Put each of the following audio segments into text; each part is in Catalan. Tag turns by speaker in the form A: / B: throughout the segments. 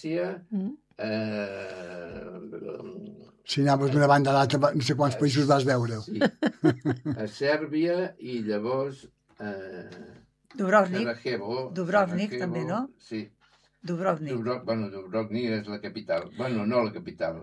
A: Grècia...
B: Si anaves d'una banda a l'altra, no sé quants països vas veure.
A: Sí, a Sèrbia i llavors...
C: Dubrovnik també, no?
A: Sí.
C: Dubrovnik.
A: Dubrovnik és la capital. Bueno, no la capital,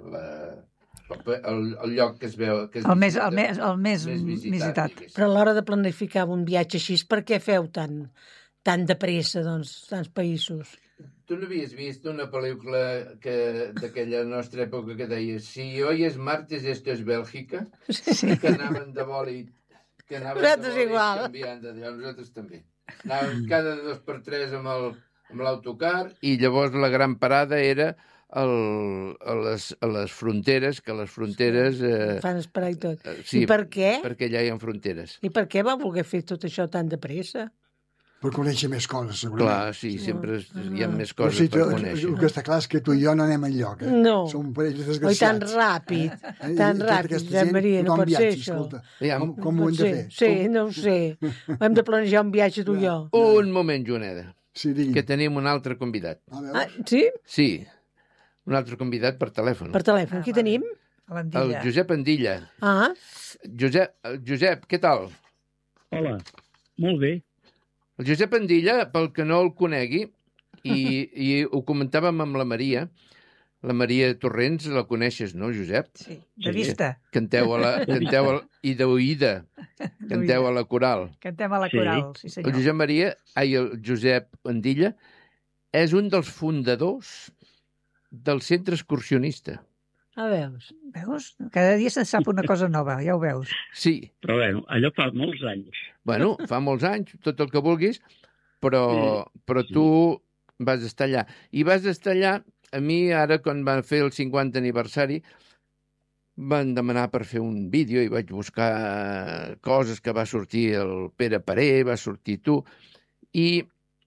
A: el lloc que es veu... Que es
C: el
A: visita,
C: més visitat.
D: Però a l'hora de planificar un viatge així, per què feu tan de pressa, doncs, tants països?
A: Tu no havies vist una pel·lícula d'aquella nostra època que deia si hoy es martes, esto es Bèlgica?
C: Sí.
A: Que anaven de vol i
D: Nosaltres igual.
A: canviant de lloc. Nosaltres també. Anàvem cada 2 per 3 amb l'autocar i llavors la gran parada era a les fronteres, que les fronteres...
D: Fan esperar i tot.
A: Sí,
D: I per què?
A: Perquè allà hi ha fronteres.
D: I per què va voler fer tot això tan de pressa?
B: Per conèixer més coses, segurament.
A: Clar, sí, sempre hi ha més
B: Però
A: coses
B: sí,
A: per conèixer.
B: El que està clar és que tu i jo no anem enlloc.
D: No.
B: Som parells
D: Oi,
B: desgraciats.
D: tan ràpid, tan ràpid, Josep Maria, no pot ser això.
B: Com ho hem de fer?
D: Sí, no ho sé. Hem de planejar un viatge tu i jo.
A: Un moment, Joaneda,
B: Sí, digui.
A: que tenim un altre convidat.
D: Ah, sí?
A: Sí, un altre convidat per telèfon.
D: Per telèfon. Qui tenim?
A: El Josep Andilla.
D: Ah,
A: Josep, què tal?
E: Hola, molt bé.
A: El Josep Andilla, pel que no el conegui, i ho comentàvem amb la Maria Torrents, la coneixes, no, Josep?
C: Sí, de vista.
A: Canteu i d'oïda, canteu a la coral.
C: Cantem a la coral, sí senyor.
A: El Josep Andilla és un dels fundadors del Centre Excursionista.
D: veus.
C: Veus? Cada dia se'n sap una cosa nova, ja ho veus.
A: Sí.
E: Però bueno, allò fa molts anys.
A: Bueno, fa molts anys, tot el que vulguis, però tu vas estar allà. I vas estar allà, a mi ara, quan van fer el 50 aniversari, van demanar per fer un vídeo i vaig buscar coses que va sortir el Pere Paré, va sortir tu, i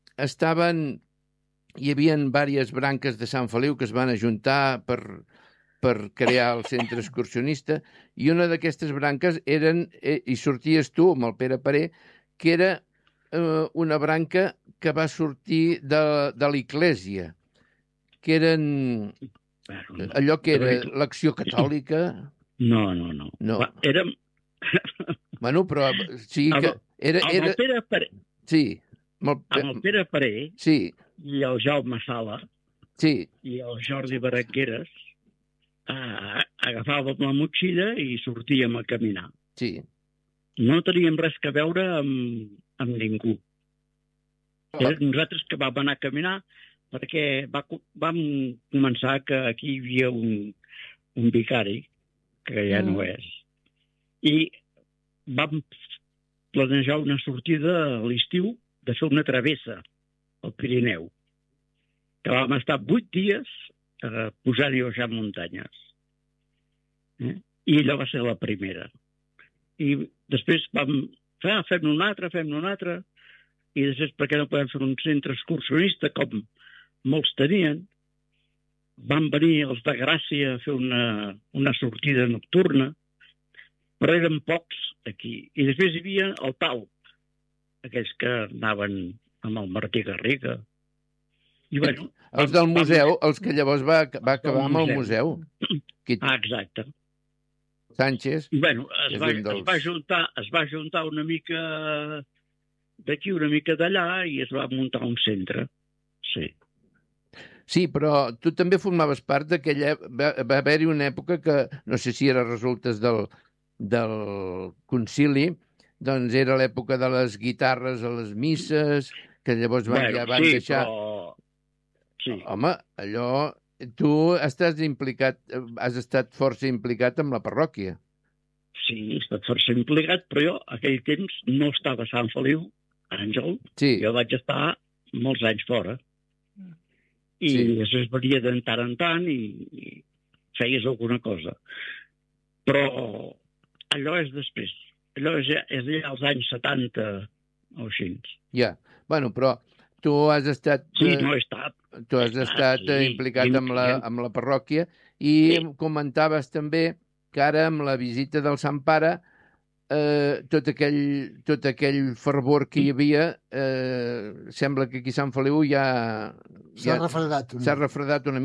A: hi havia diverses branques de Sant Feliu que es van ajuntar per crear el centre excursionista, i una d'aquestes branques i sorties tu amb el Pere Paré, que era una branca que va sortir de l'Església, que eren allò que era l'Acció Catòlica.
E: No. Érem...
A: Bueno, però sí que...
E: Amb el Pere Paré.
A: Sí.
E: Amb el Pere Paré i el Jaume Sala i el Jordi Berengueres agafàvem la motxilla i sortíem a caminar.
A: Sí.
E: No teníem res a veure amb ningú. Nosaltres que vam anar a caminar perquè vam començar que aquí hi havia un vicari, que ja no és, i vam planejar una sortida a l'estiu de fer una travessa al Pirineu, que vam estar 8 dies posant i baixant muntanyes. I allò va ser la primera. I després vam fem una altra, i després perquè no podem fer un centre excursionista com molts tenien, van venir els de Gràcia a fer una sortida nocturna, però eren pocs aquí. I després hi havia el Talp, aquells que anaven amb el Martí Garriga. I bueno,
A: els del museu, els que llavors va acabar amb el museu.
E: Exacte.
A: Sánchez.
E: I bueno, es va juntar una mica d'aquí, una mica d'allà, i es va muntar un centre. Sí.
A: Sí, però tu també formaves part d'aquella... Va haver-hi una època que, no sé si era resultes del concili, doncs era l'època de les guitarres a les misses, que llavors van deixar...
E: Però... Sí.
A: Home, allò... Tu has estat força implicat amb la parròquia.
E: Sí, he estat força implicat, però jo aquell temps no estava a Sant Feliu, Àngel.
A: Sí.
E: Jo vaig estar molts anys fora. I després venia de tant en tant i feies alguna cosa. Però allò és després. Allò és allà als anys 70 o així.
A: Ja. Bueno, però tu has estat...
E: Sí, no he estat.
A: Tu has estat implicat amb la parròquia i comentaves també que ara amb la visita del Sant Pare tot aquell fervor que hi havia sembla que aquí a Sant Feliu ja...
B: S'ha refredat una mica.
A: S'ha refredat una mica.